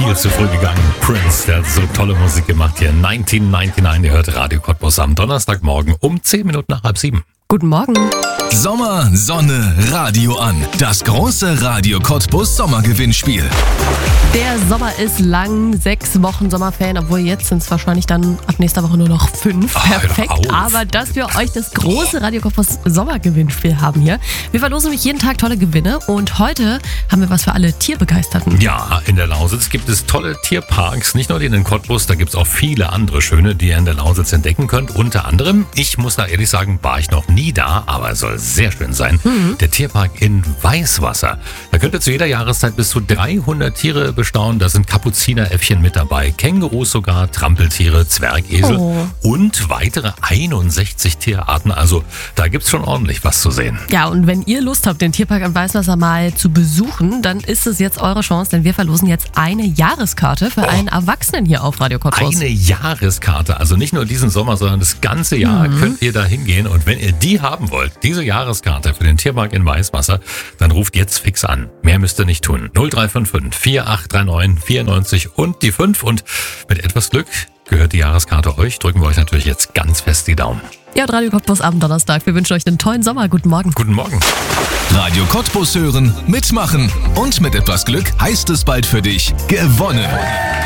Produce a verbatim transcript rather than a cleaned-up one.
viel zu früh gegangen. Prince, der hat so tolle Musik gemacht hier. neunzehnhundertneunundneunzig, ihr hört Radio Cottbus am Donnerstagmorgen um zehn Minuten nach halb sieben. Guten Morgen. Sommer, Sonne, Radio an. Das große Radio Cottbus Sommergewinnspiel. Der Sommer ist lang, sechs Wochen Sommerferien, obwohl jetzt sind es wahrscheinlich dann ab nächster Woche nur noch fünf. Ach, Perfekt, hör auf. aber dass wir euch das große Radio Cottbus Sommergewinnspiel haben hier. Wir verlosen nämlich jeden Tag tolle Gewinne und heute haben wir was für alle Tierbegeisterten. Ja, in der Lausitz gibt es tolle Tierparks, nicht nur den in Cottbus, da gibt es auch viele andere schöne, die ihr in der Lausitz entdecken könnt. Unter anderem, ich muss da ehrlich sagen, war ich noch nie da, aber es soll sehr schön sein, mhm. der Tierpark in Weißwasser. Da könnt ihr zu jeder Jahreszeit bis zu dreihundert Tiere bestaunen. Da sind Kapuzineräffchen mit dabei, Kängurus sogar, Trampeltiere, Zwergesel Oh. und weitere einundsechzig Tierarten. Also da gibt's schon ordentlich was zu sehen. Ja, und wenn ihr Lust habt, den Tierpark in Weißwasser mal zu besuchen, dann ist es jetzt eure Chance, denn wir verlosen jetzt eine Jahreskarte für Oh. einen Erwachsenen hier auf Radio Cottbus. Eine Jahreskarte, also nicht nur diesen Sommer, sondern das ganze Jahr Mhm. könnt ihr da hingehen. Und wenn ihr die haben wollt, diese Jahreskarte für den Tierpark in Weißwasser, dann ruft jetzt fix an. Mehr müsst ihr nicht tun. null drei fünf fünf vier acht drei neun vier neun und die fünf. Und mit etwas Glück gehört die Jahreskarte euch. Drücken wir euch natürlich jetzt ganz fest die Daumen. Ja, und Radio Cottbus am Donnerstag. Wir wünschen euch einen tollen Sommer. Guten Morgen. Guten Morgen. Radio Cottbus hören, mitmachen und mit etwas Glück heißt es bald für dich gewonnen.